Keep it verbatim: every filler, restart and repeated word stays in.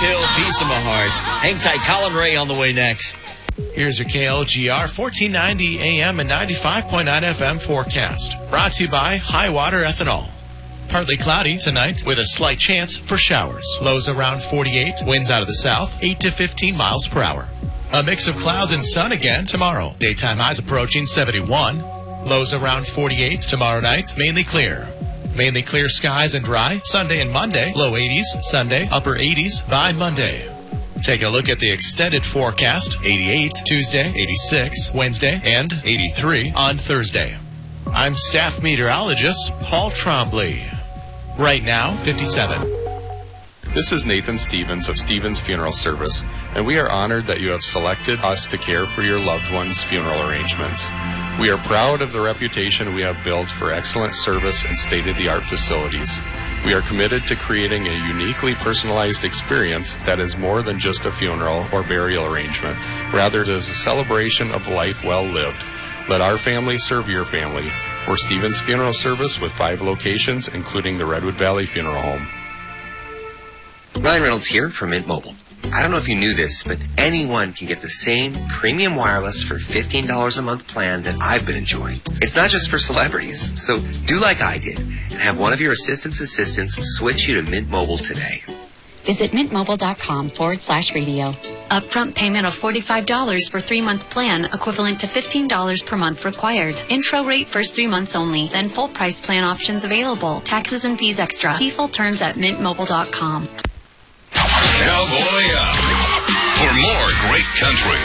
Hill, piece of my heart. Hang tight, Colin Ray on the way next. Here's your K L G R fourteen ninety A M and ninety-five point nine F M forecast. Brought to you by High Water Ethanol. Partly cloudy tonight with a slight chance for showers. Lows around forty-eight, winds out of the south, eight to fifteen miles per hour. A mix of clouds and sun again tomorrow. Daytime highs approaching seventy-one. Lows around forty-eight tomorrow night, mainly clear. Mainly clear skies and dry. Sunday and Monday, low eighties. Sunday, upper eighties by Monday. Take a look at the extended forecast. eighty-eight Tuesday, eighty-six Wednesday, and eighty-three on Thursday. I'm staff meteorologist Paul Trombley. Right now, fifty-seven. This is Nathan Stevens of Stevens Funeral Service, and we are honored that you have selected us to care for your loved one's funeral arrangements. We are proud of the reputation we have built for excellent service and state-of-the-art facilities. We are committed to creating a uniquely personalized experience that is more than just a funeral or burial arrangement. Rather, it is a celebration of life well lived. Let our family serve your family. We're Stevens Funeral Service with five locations, including the Redwood Valley Funeral Home. Ryan Reynolds here from Mint Mobile. I don't know if you knew this, but anyone can get the same premium wireless for fifteen dollars a month plan that I've been enjoying. It's not just for celebrities, so do like I did and have one of your assistant's assistants switch you to Mint Mobile today. Visit mintmobile.com forward slash radio. Upfront payment of forty-five dollars for three-month plan, equivalent to fifteen dollars per month required. Intro rate first three months only, then full price plan options available. Taxes and fees extra. See full terms at mint mobile dot com. Cowboy up for more great country.